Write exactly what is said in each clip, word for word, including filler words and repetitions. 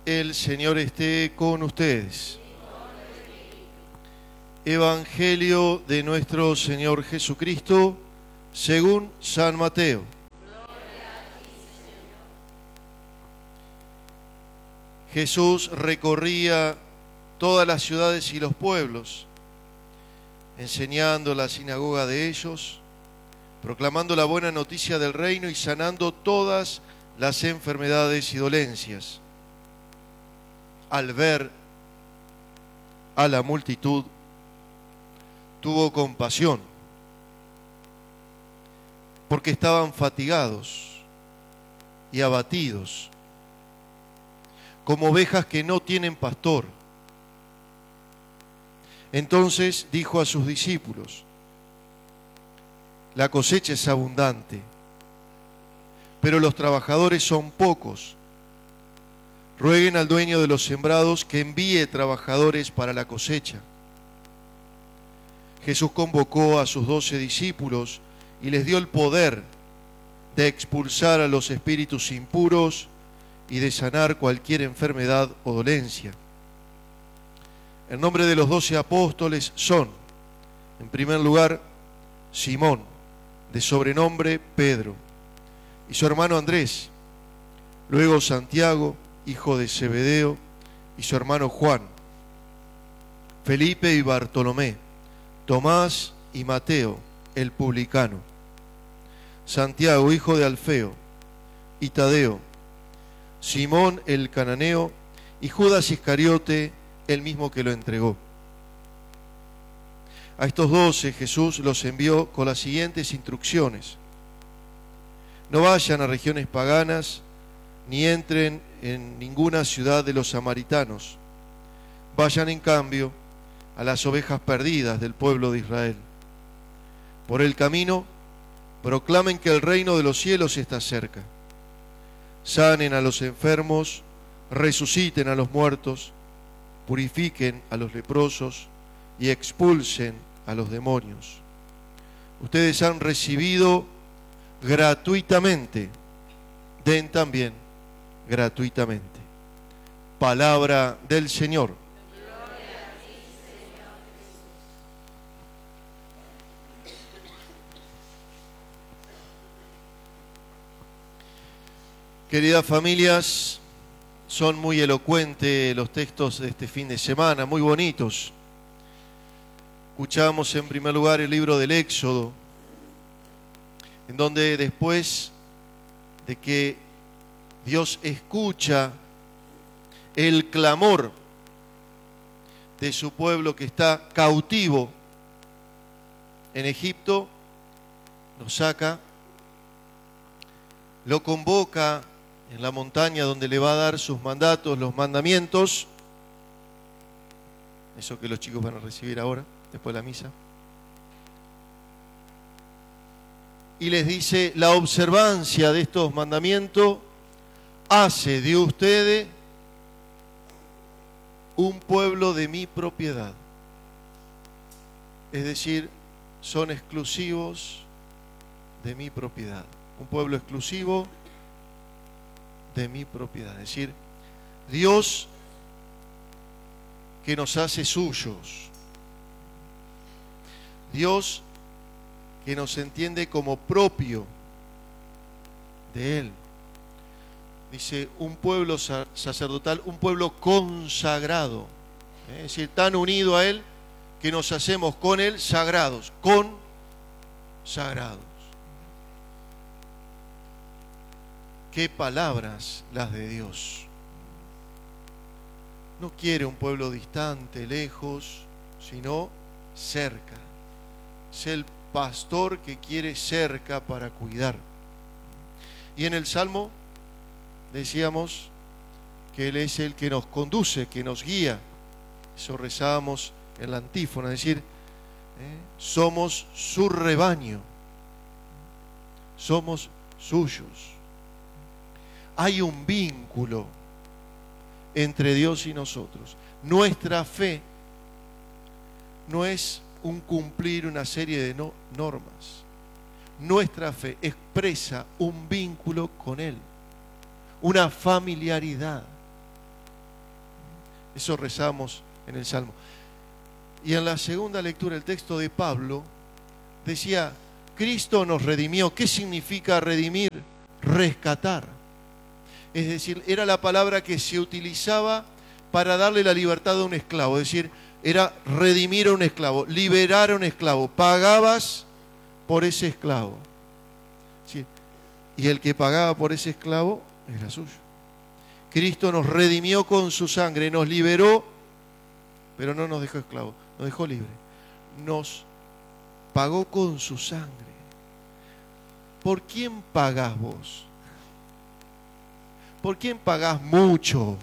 El Señor esté con ustedes. Evangelio de nuestro Señor Jesucristo según San Mateo. Jesús recorría todas las ciudades y los pueblos, enseñando en la sinagoga de ellos, proclamando la buena noticia del reino y sanando todas las enfermedades y dolencias. Al ver a la multitud, tuvo compasión, porque estaban fatigados y abatidos, como ovejas que no tienen pastor. Entonces dijo a sus discípulos: la cosecha es abundante, pero los trabajadores son pocos. Rueguen al dueño de los sembrados que envíe trabajadores para la cosecha. Jesús convocó a sus doce discípulos y les dio el poder de expulsar a los espíritus impuros y de sanar cualquier enfermedad o dolencia. El nombre de los doce apóstoles son, en primer lugar, Simón, de sobrenombre Pedro, y su hermano Andrés, luego Santiago, hijo de Zebedeo, y su hermano Juan, Felipe y Bartolomé, Tomás y Mateo, el publicano, Santiago, hijo de Alfeo, y Tadeo, Simón el cananeo, y Judas Iscariote, el mismo que lo entregó. A estos doce Jesús los envió con las siguientes instrucciones: no vayan a regiones paganas, ni entren en ninguna ciudad de los samaritanos. Vayan en cambio a las ovejas perdidas del pueblo de Israel. Por el camino, proclamen que el reino de los cielos está cerca. Sanen a los enfermos, resuciten a los muertos, purifiquen a los leprosos y expulsen a los demonios. Ustedes han recibido gratuitamente, den también gratuitamente. Palabra del Señor. Gloria a ti, Señor Jesús. Queridas familias, son muy elocuentes los textos de este fin de semana, muy bonitos. Escuchamos en primer lugar el libro del Éxodo, en donde después de que Dios escucha el clamor de su pueblo que está cautivo en Egipto, lo saca, lo convoca en la montaña donde le va a dar sus mandatos, los mandamientos, eso que los chicos van a recibir ahora, después de la misa, y les dice: la observancia de estos mandamientos hace de ustedes un pueblo de mi propiedad. Es decir, son exclusivos de mi propiedad. Un pueblo exclusivo de mi propiedad. Es decir, Dios que nos hace suyos. Dios que nos entiende como propio de Él. Dice, un pueblo sacerdotal, un pueblo consagrado. Es decir, tan unido a Él que nos hacemos con Él sagrados, consagrados. Qué palabras las de Dios. No quiere un pueblo distante, lejos, sino cerca. Es el pastor que quiere cerca para cuidar. Y en el Salmo decíamos que Él es el que nos conduce, que nos guía. Eso rezábamos en la antífona, es decir, ¿eh? somos su rebaño, somos suyos. Hay un vínculo entre Dios y nosotros. Nuestra fe no es un cumplir una serie de no, normas. Nuestra fe expresa un vínculo con Él, una familiaridad. Eso rezamos en el Salmo. Y en la segunda lectura, el texto de Pablo decía, Cristo nos redimió. ¿Qué significa redimir? Rescatar. Es decir, era la palabra que se utilizaba para darle la libertad a un esclavo. Es decir, era redimir a un esclavo, liberar a un esclavo. Pagabas por ese esclavo. ¿Sí? Y el que pagaba por ese esclavo era suyo. Cristo nos redimió con su sangre, nos liberó, pero no nos dejó esclavos, nos dejó libre. Nos pagó con su sangre. ¿Por quién pagás vos? ¿Por quién pagás mucho?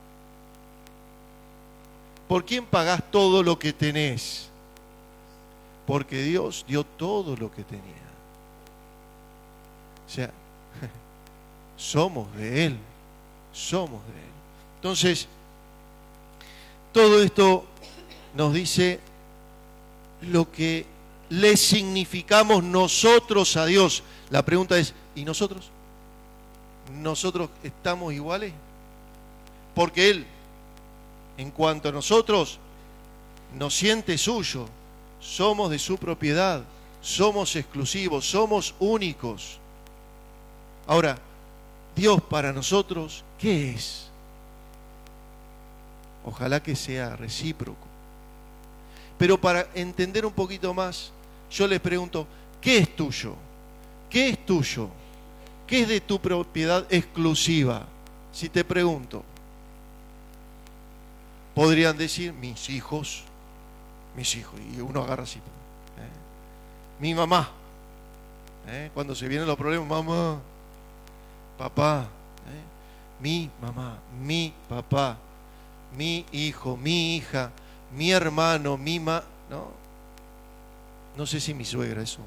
¿Por quién pagás todo lo que tenés? Porque Dios dio todo lo que tenía. O sea, somos de Él, somos de Él. Entonces, todo esto nos dice lo que le significamos nosotros a Dios. La pregunta es, ¿y nosotros? ¿Nosotros estamos iguales? Porque Él, en cuanto a nosotros, nos siente suyo, somos de su propiedad, somos exclusivos, somos únicos. Ahora, Dios para nosotros, ¿qué es? Ojalá que sea recíproco. Pero para entender un poquito más, yo les pregunto, ¿qué es tuyo? ¿Qué es tuyo? ¿Qué es de tu propiedad exclusiva? Si te pregunto, podrían decir, mis hijos, mis hijos, y uno agarra así, ¿eh? Mi mamá, ¿eh? Cuando se vienen los problemas, mamá, papá, ¿eh? Mi mamá, mi papá, mi hijo, mi hija, mi hermano, mi ma... No, no sé si mi suegra, eso.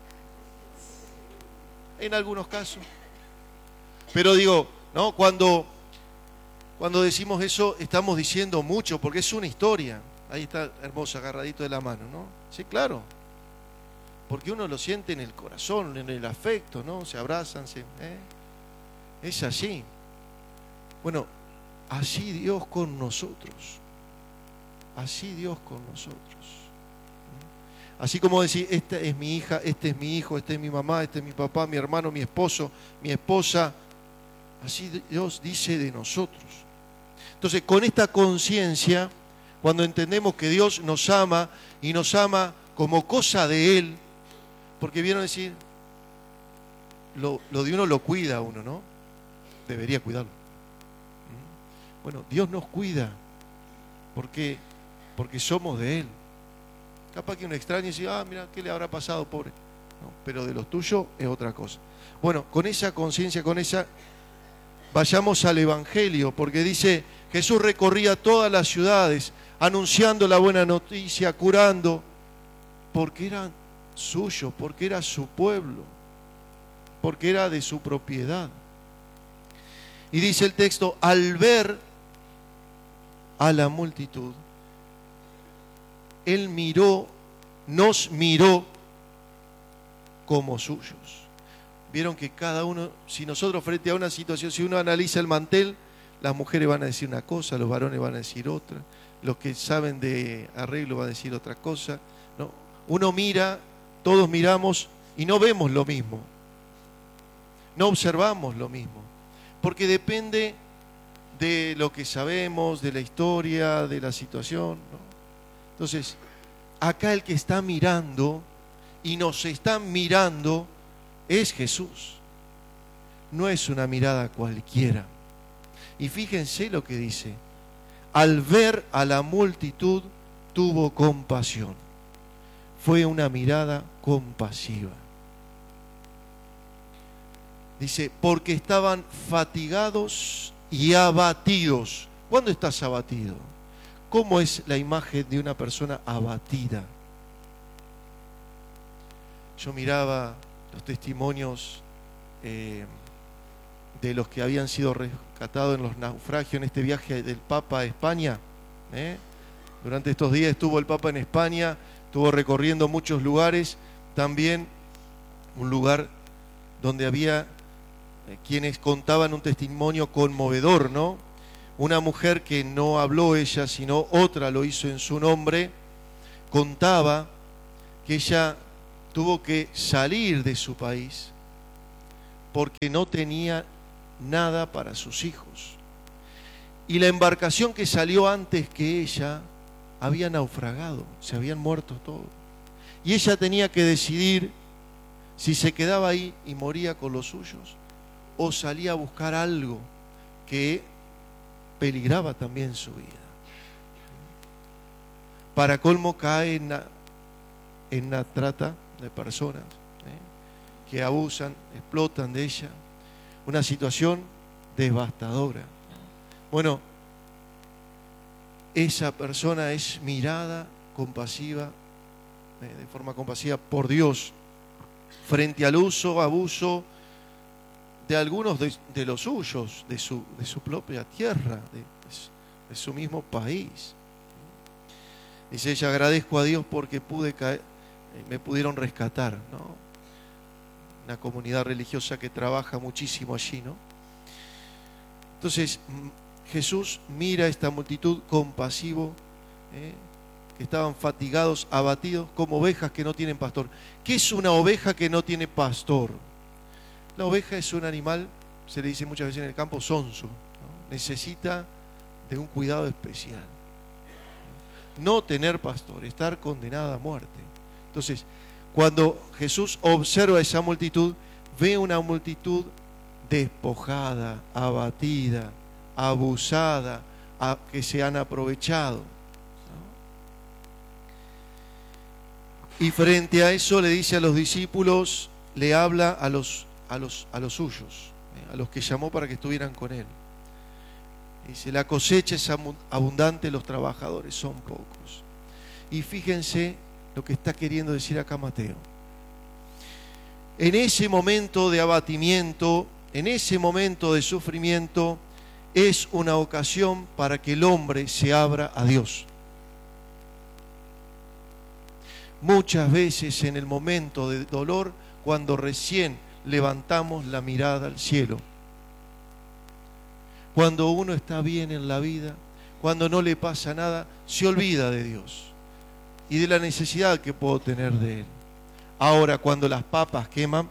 En algunos casos. Pero digo, ¿no? Cuando, cuando decimos eso, estamos diciendo mucho, porque es una historia. Ahí está hermoso, agarradito de la mano, ¿no? Sí, claro. Porque uno lo siente en el corazón, en el afecto, ¿no? Se abrazan, se, ¿eh? Es así. Bueno, así Dios con nosotros. Así Dios con nosotros. Así como decir, esta es mi hija, este es mi hijo, este es mi mamá, este es mi papá, mi hermano, mi esposo, mi esposa. Así Dios dice de nosotros. Entonces, con esta conciencia, cuando entendemos que Dios nos ama y nos ama como cosa de Él, porque vieron decir, lo, lo de uno lo cuida uno, ¿no? Debería cuidarlo. Bueno, Dios nos cuida porque, porque somos de Él. Capaz que un extraño dice, ah, mira, ¿qué le habrá pasado, pobre? No, pero de los tuyos es otra cosa. Bueno, con esa conciencia, con esa, vayamos al Evangelio, porque dice, Jesús recorría todas las ciudades, anunciando la buena noticia, curando, porque era suyo, porque era su pueblo, porque era de su propiedad. Y dice el texto, al ver a la multitud, Él miró, nos miró como suyos. Vieron que cada uno, si nosotros frente a una situación, si uno analiza el mantel, las mujeres van a decir una cosa, los varones van a decir otra, los que saben de arreglo van a decir otra cosa, ¿no? Uno mira, todos miramos y no vemos lo mismo, no observamos lo mismo, porque depende de lo que sabemos, de la historia, de la situación, ¿no? Entonces, acá el que está mirando y nos está mirando es Jesús. No es una mirada cualquiera. Y fíjense lo que dice. Al ver a la multitud, tuvo compasión. Fue una mirada compasiva. Dice, porque estaban fatigados y abatidos. ¿Cuándo estás abatido? ¿Cómo es la imagen de una persona abatida? Yo miraba los testimonios eh, de los que habían sido rescatados en los naufragios en este viaje del Papa a España. ¿eh? Durante estos días estuvo el Papa en España, estuvo recorriendo muchos lugares, también un lugar donde había eh, quienes contaban un testimonio conmovedor, ¿no? una mujer que no habló ella, sino otra lo hizo en su nombre, contaba que ella tuvo que salir de su país porque no tenía nada para sus hijos. Y la embarcación que salió antes que ella había naufragado, se habían muerto todos. Y ella tenía que decidir si se quedaba ahí y moría con los suyos o salía a buscar algo que peligraba también su vida. Para colmo cae en la, en la trata de personas, ¿eh? que abusan, explotan de ella. Una situación devastadora. Bueno, esa persona es mirada compasiva, eh, de forma compasiva por Dios, frente al uso, abuso de algunos de, de los suyos, de su, de su propia tierra, de, de su mismo país. Dice ella, agradezco a Dios porque pude caer, me pudieron rescatar, ¿no? Una comunidad religiosa que trabaja muchísimo allí, ¿no? Entonces, Jesús mira a esta multitud compasivo, ¿eh? que estaban fatigados, abatidos, como ovejas que no tienen pastor. ¿Qué es una oveja que no tiene pastor? La oveja es un animal, se le dice muchas veces en el campo, sonso, ¿no? Necesita de un cuidado especial. No tener pastor, estar condenada a muerte. Entonces, cuando Jesús observa esa multitud, ve una multitud despojada, abatida, abusada, a, que se han aprovechado, ¿no? Y frente a eso le dice a los discípulos, le habla a los, a los, a los suyos, ¿eh? a los que llamó para que estuvieran con él. Dice, la cosecha es abundante, los trabajadores son pocos. Y fíjense lo que está queriendo decir acá Mateo. En ese momento de abatimiento, en ese momento de sufrimiento, es una ocasión para que el hombre se abra a Dios. Muchas veces en el momento de dolor, cuando recién levantamos la mirada al cielo, cuando uno está bien en la vida, cuando no le pasa nada, se olvida de Dios y de la necesidad que puedo tener de Él. Ahora, cuando las papas queman,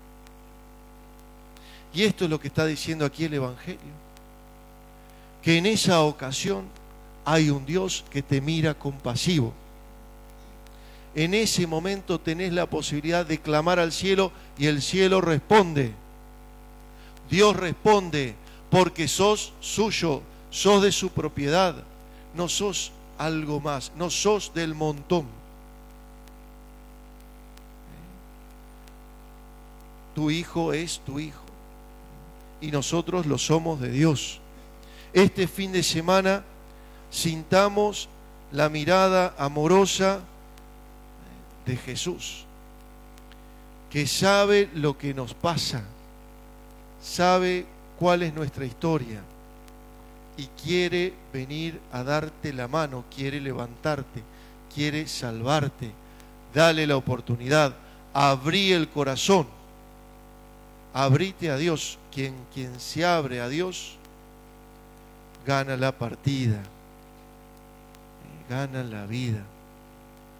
y esto es lo que está diciendo aquí el Evangelio, que en esa ocasión hay un Dios que te mira compasivo. En ese momento tenés la posibilidad de clamar al cielo y el cielo responde. Dios responde porque sos suyo, sos de su propiedad, no sos algo más, no sos del montón. Tu hijo es tu hijo y nosotros lo somos de Dios. Este fin de semana sintamos la mirada amorosa de Jesús, que sabe lo que nos pasa, sabe cuál es nuestra historia y quiere venir a darte la mano, quiere levantarte, quiere salvarte. Dale la oportunidad, abrí el corazón, abrite a Dios. Quien, quien se abre a Dios gana la partida, gana la vida.